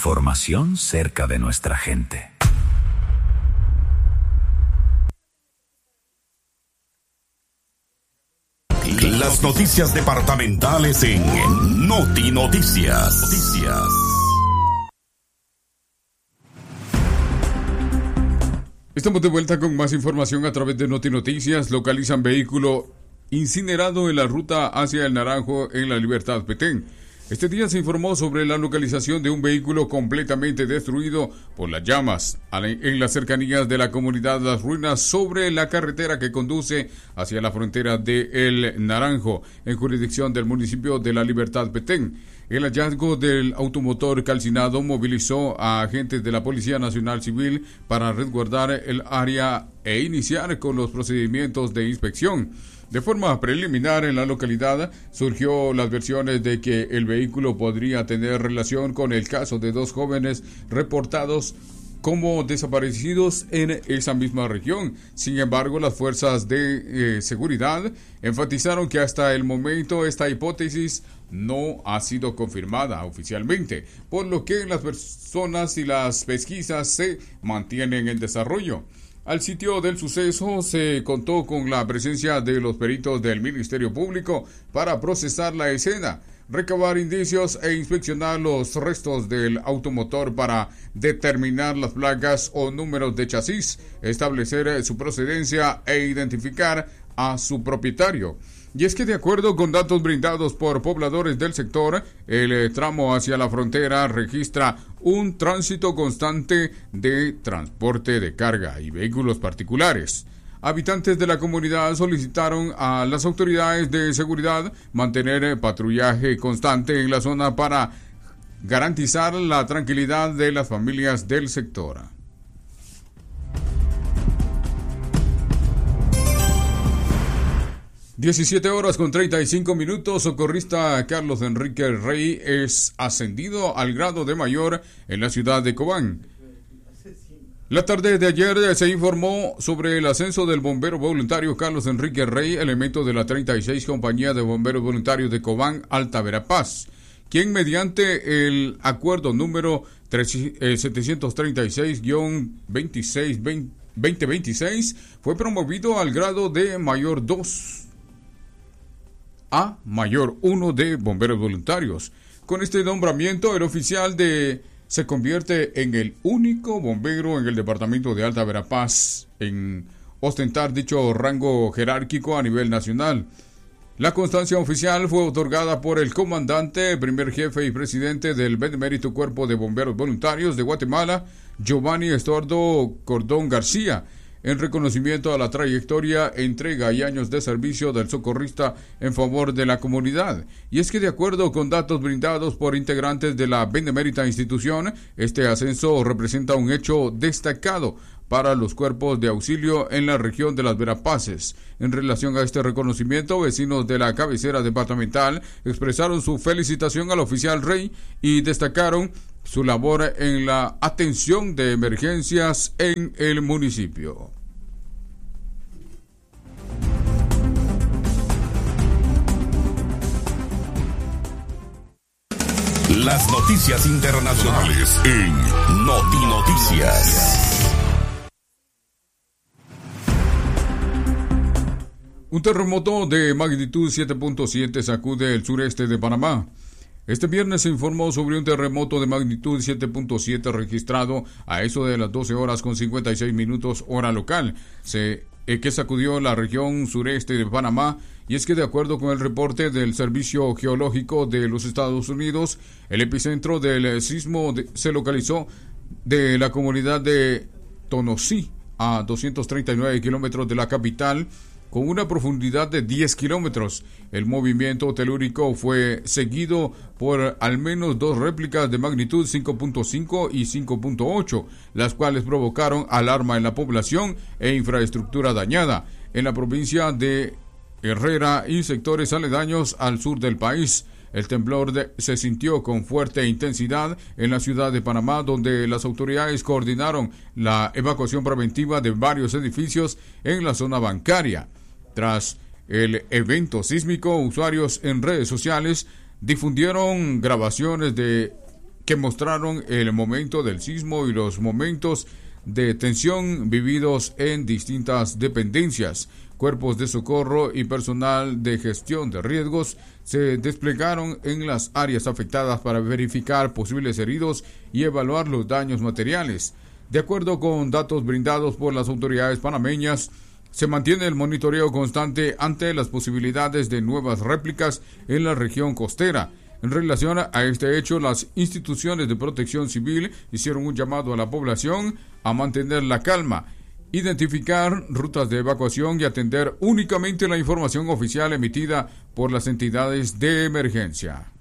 Información cerca de nuestra gente. Las noticias departamentales en Noti Noticias. Estamos de vuelta con más información a través de Noti Noticias. Localizan vehículo incinerado en la ruta hacia el Naranjo en la Libertad Petén. Este día se informó sobre la localización de un vehículo completamente destruido por las llamas en las cercanías de la comunidad Las Ruinas sobre la carretera que conduce hacia la frontera de El Naranjo, en jurisdicción del municipio de la Libertad Petén. El hallazgo del automotor calcinado movilizó a agentes de la Policía Nacional Civil para resguardar el área e iniciar con los procedimientos de inspección. De forma preliminar, en la localidad surgió las versiones de que el vehículo podría tener relación con el caso de dos jóvenes reportados como desaparecidos en esa misma región. Sin embargo, las fuerzas de seguridad enfatizaron que hasta el momento esta hipótesis no ha sido confirmada oficialmente, por lo que las personas y las pesquisas se mantienen en desarrollo. Al sitio del suceso se contó con la presencia de los peritos del Ministerio Público para procesar la escena, recabar indicios e inspeccionar los restos del automotor para determinar las placas o números de chasis, establecer su procedencia e identificar a su propietario. Y es que de acuerdo con datos brindados por pobladores del sector, el tramo hacia la frontera registra un tránsito constante de transporte de carga y vehículos particulares. Habitantes de la comunidad solicitaron a las autoridades de seguridad mantener patrullaje constante en la zona para garantizar la tranquilidad de las familias del sector. 17:35. Socorrista Carlos Enrique Rey es ascendido al grado de mayor en la ciudad de Cobán. La tarde de ayer se informó sobre el ascenso del bombero voluntario Carlos Enrique Rey, elemento de la 36 Compañía de Bomberos Voluntarios de Cobán, Alta Verapaz, quien mediante el acuerdo número 736-2026 fue promovido al grado de mayor 2 a mayor 1 de bomberos voluntarios. Con este nombramiento, el oficial se convierte en el único bombero en el departamento de Alta Verapaz en ostentar dicho rango jerárquico a nivel nacional. La constancia oficial fue otorgada por el comandante, primer jefe y presidente del Benemérito Cuerpo de Bomberos Voluntarios de Guatemala, Giovanni Estuardo Cordón García, en reconocimiento a la trayectoria, entrega y años de servicio del socorrista en favor de la comunidad. Y es que de acuerdo con datos brindados por integrantes de la benemérita institución, este ascenso representa un hecho destacado para los cuerpos de auxilio en la región de las Verapaces. En relación a este reconocimiento, vecinos de la cabecera departamental expresaron su felicitación al oficial Rey y destacaron su labor en la atención de emergencias en el municipio. Las noticias internacionales en Noti Noticias. Un terremoto de magnitud 7.7 sacude el sureste de Panamá. Este viernes se informó sobre un terremoto de magnitud 7.7 registrado a eso de las 12:56 hora local, que sacudió la región sureste de Panamá. Y es que de acuerdo con el reporte del Servicio Geológico de los Estados Unidos, el epicentro del sismo se localizó de la comunidad de Tonosí, a 239 kilómetros de la capital, con una profundidad de 10 kilómetros. El movimiento telúrico fue seguido por al menos dos réplicas de magnitud 5.5 y 5.8, las cuales provocaron alarma en la población e infraestructura dañada en la provincia de Herrera y sectores aledaños al sur del país. El temblor se sintió con fuerte intensidad en la ciudad de Panamá, donde las autoridades coordinaron la evacuación preventiva de varios edificios en la zona bancaria. Tras el evento sísmico, usuarios en redes sociales difundieron grabaciones que que mostraron el momento del sismo y los momentos de tensión vividos en distintas dependencias. Cuerpos de socorro y personal de gestión de riesgos se desplegaron en las áreas afectadas para verificar posibles heridos y evaluar los daños materiales. De acuerdo con datos brindados por las autoridades panameñas, se mantiene el monitoreo constante ante las posibilidades de nuevas réplicas en la región costera. En relación a este hecho, las instituciones de protección civil hicieron un llamado a la población a mantener la calma, identificar rutas de evacuación y atender únicamente la información oficial emitida por las entidades de emergencia.